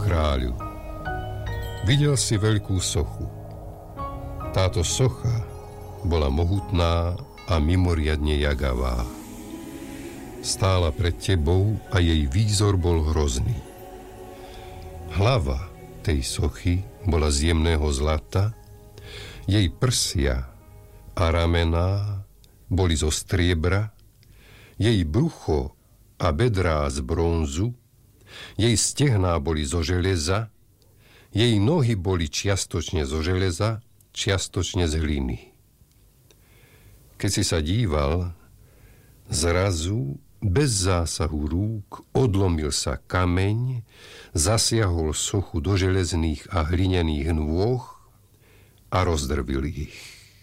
kráľu, videl si veľkú sochu. Táto socha bola mohutná a mimoriadne jagavá. Stála pred tebou a jej výzor bol hrozný. Hlava tej sochy bola z jemného zlata, jej prsia a ramená boli zo striebra, jej brucho a bedrá z bronzu, jej stehná boli zo železa, jej nohy boli čiastočne zo železa, čiastočne z hliny. Keď si sa díval, zrazu, bez zásahu rúk, odlomil sa kameň, zasiahol sochu do železných a hlinených nôh a rozdrvil ich.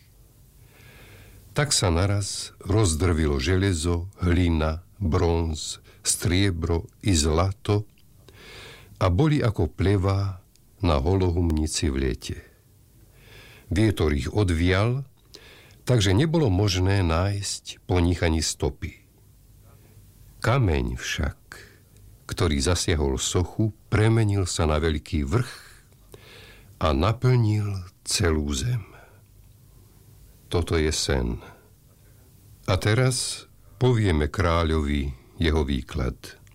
Tak sa naraz rozdrvilo železo, hlina, bronz, striebro i zlato a boli ako plevá na holohumnici v lete. Vietor ich odvial, takže nebolo možné nájsť po nich ani stopy. Kameň však, ktorý zasiahol sochu, premenil sa na veľký vrch a naplnil celú zem. Toto je sen. A teraz povieme kráľovi jeho výklad.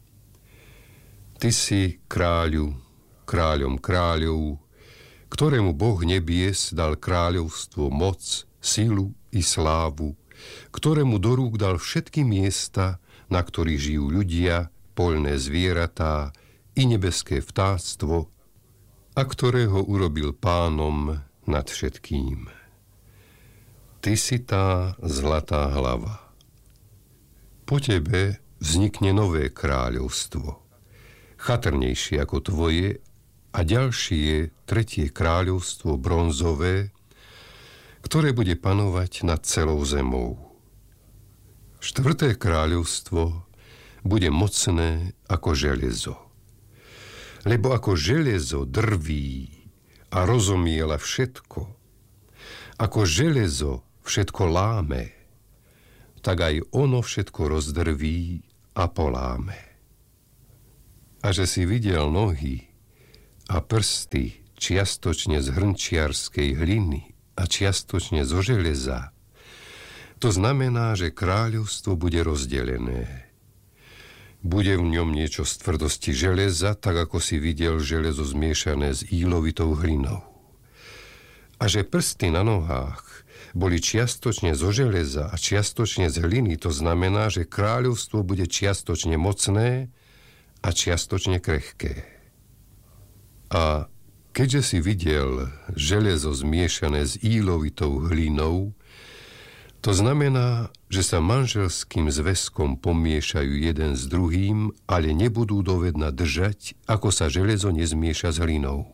Ty si kráľom kráľov, ktorému Boh nebies dal kráľovstvo, moc, silu i slávu, ktorému do rúk dal všetky miesta, na ktorých žijú ľudia, poľné zvieratá i nebeské vtáctvo, a ktorého urobil pánom nad všetkým. Ty si tá zlatá hlava. Po tebe vznikne nové kráľovstvo, chatrnejšie ako tvoje, a ďalšie, tretie kráľovstvo bronzové, ktoré bude panovať nad celou zemou. Štvrté kráľovstvo bude mocné ako železo. Lebo ako železo drví a rozomiela všetko, ako železo všetko láme, tak aj ono všetko rozdrví a poláme. A že si videl nohy a prsty čiastočne z hrnčiarskej hliny a čiastočne zo železa, to znamená, že kráľovstvo bude rozdelené. Bude v ňom niečo z tvrdosti železa, tak ako si videl železo zmiešané s ílovitou hlinou. A že prsty na nohách boli čiastočne zo železa a čiastočne z hliny, to znamená, že kráľovstvo bude čiastočne mocné a čiastočne krehké. A keďže si videl železo zmiešané s ílovitou hlinou, to znamená, že sa manželským zväzkom pomiešajú jeden s druhým, ale nebudú dovedna držať, ako sa železo nezmieša s hlinou.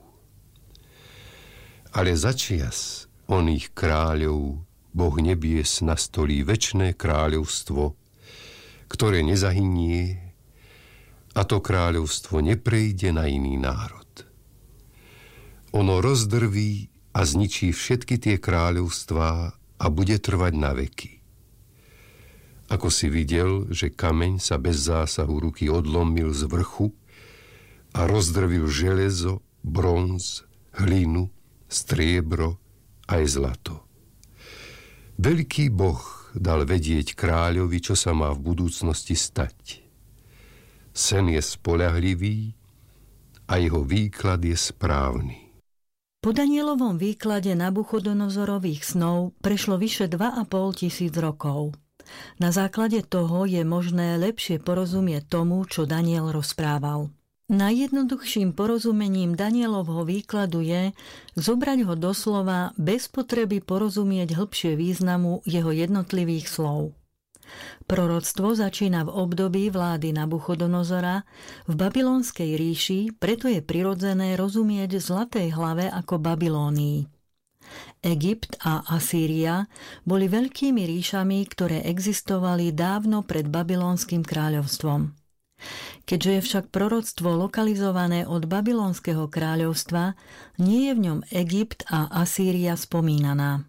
Ale začias oných kráľov Boh nebies nastolí večné kráľovstvo, ktoré nezahynie, a to kráľovstvo neprejde na iný národ. Ono rozdrví a zničí všetky tie kráľovstvá a bude trvať na veky. Ako si videl, že kameň sa bez zásahu ruky odlomil z vrchu a rozdrvil železo, bronz, hlinu, striebro aj zlato. Veľký Boh dal vedieť kráľovi, čo sa má v budúcnosti stať. Sen je spoľahlivý a jeho výklad je správny. Po Danielovom výklade Nabuchodonozorových snov prešlo vyše 2,5 tisíc rokov. Na základe toho je možné lepšie porozumieť tomu, čo Daniel rozprával. Najjednoduchším porozumením Danielovho výkladu je zobrať ho doslova bez potreby porozumieť hĺbšie významu jeho jednotlivých slov. Proroctvo začína v období vlády Nabuchodonozora v babylonskej ríši, preto je prirodzené rozumieť zlatej hlave ako Babylónii. Egypt a Asýria boli veľkými ríšami, ktoré existovali dávno pred babylonským kráľovstvom. Keďže je však proroctvo lokalizované od babylonského kráľovstva, nie je v ňom Egypt a Asýria spomínaná.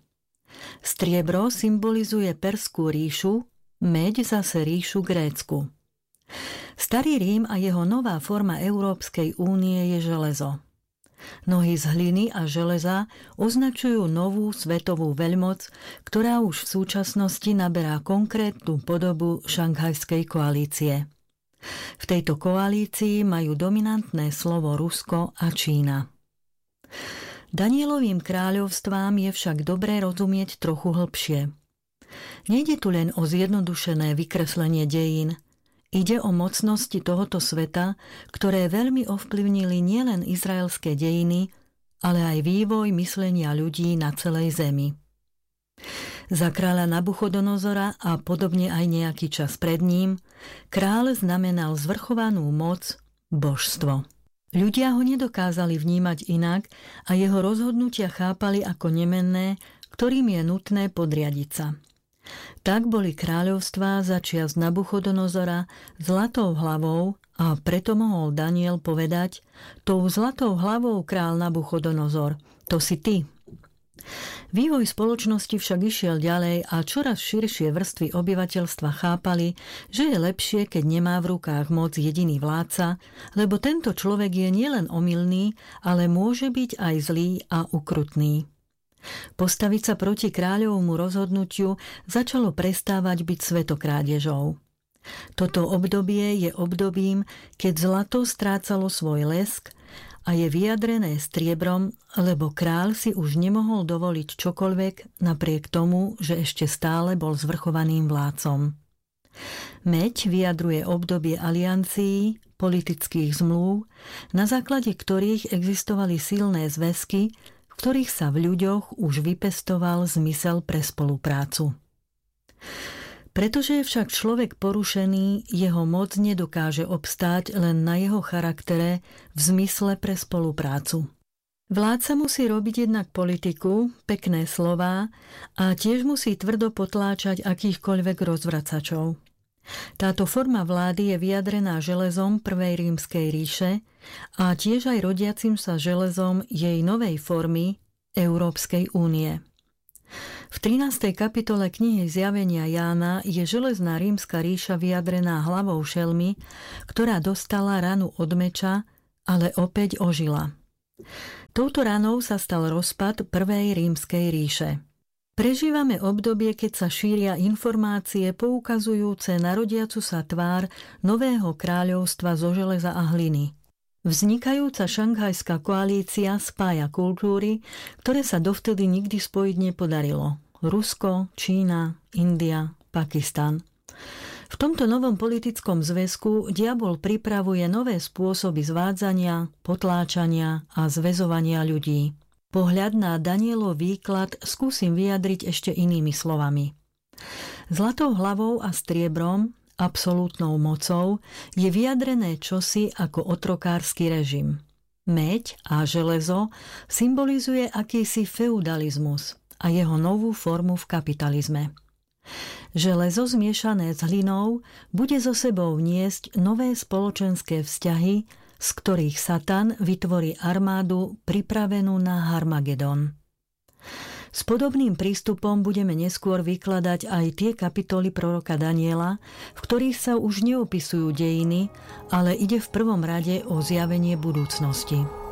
Striebro symbolizuje Perskú ríšu, meď zase ríšu Grécku. Starý Rím a jeho nová forma Európskej únie je železo. Nohy z hliny a železa označujú novú svetovú veľmoc, ktorá už v súčasnosti naberá konkrétnu podobu šanghajskej koalície. V tejto koalícii majú dominantné slovo Rusko a Čína. Danielovým kráľovstvám je však dobré rozumieť trochu hlbšie. Nejde tu len o zjednodušené vykreslenie dejín. Ide o mocnosti tohoto sveta, ktoré veľmi ovplyvnili nielen izraelské dejiny, ale aj vývoj myslenia ľudí na celej zemi. Za kráľa Nabuchodonozora a podobne aj nejaký čas pred ním, kráľ znamenal zvrchovanú moc, božstvo. Ľudia ho nedokázali vnímať inak a jeho rozhodnutia chápali ako nemenné, ktorým je nutné podriadiť sa. Tak boli kráľovstvá začias Nabuchodonozora zlatou hlavou a preto mohol Daniel povedať: tou zlatou hlavou kráľ Nabuchodonozor, to si ty. Vývoj spoločnosti však išiel ďalej a čoraz širšie vrstvy obyvateľstva chápali, že je lepšie, keď nemá v rukách moc jediný vládca, lebo tento človek je nielen omylný, ale môže byť aj zlý a ukrutný. Postaviť sa proti kráľovmu rozhodnutiu začalo prestávať byť svetokrádežou. Toto obdobie je obdobím, keď zlato strácalo svoj lesk a je vyjadrené striebrom, lebo kráľ si už nemohol dovoliť čokoľvek napriek tomu, že ešte stále bol zvrchovaným vládcom. Meď vyjadruje obdobie aliancií, politických zmluv, na základe ktorých existovali silné zväzky, v ktorých sa v ľuďoch už vypestoval zmysel pre spoluprácu. Pretože je však človek porušený, jeho moc nedokáže obstáť len na jeho charaktere v zmysle pre spoluprácu. Vládca musí robiť jednak politiku, pekné slová a tiež musí tvrdo potláčať akýchkoľvek rozvracačov. Táto forma vlády je vyjadrená železom Prvej rímskej ríše a tiež aj rodiacim sa železom jej novej formy Európskej únie. V 13. kapitole knihy Zjavenia Jána je železná rímska ríša vyjadrená hlavou šelmy, ktorá dostala ranu od meča, ale opäť ožila. Touto ranou sa stal rozpad Prvej rímskej ríše. Prežívame obdobie, keď sa šíria informácie poukazujúce na rodiacu sa tvár nového kráľovstva zo železa a hliny. Vznikajúca šanghajská koalícia spája kultúry, ktoré sa dovtedy nikdy spojiť nepodarilo. Rusko, Čína, India, Pakistan. V tomto novom politickom zväzku diabol pripravuje nové spôsoby zvádzania, potláčania a zväzovania ľudí. Pohľad na Danielov výklad skúsim vyjadriť ešte inými slovami. Zlatou hlavou a striebrom, absolútnou mocou, je vyjadrené čosi ako otrokársky režim. Meď a železo symbolizuje akýsi feudalizmus a jeho novú formu v kapitalizme. Železo zmiešané s hlinou bude so sebou niesť nové spoločenské vzťahy, z ktorých Satan vytvorí armádu pripravenú na Harmagedon. S podobným prístupom budeme neskôr vykladať aj tie kapitoly proroka Daniela, v ktorých sa už neopisujú dejiny, ale ide v prvom rade o zjavenie budúcnosti.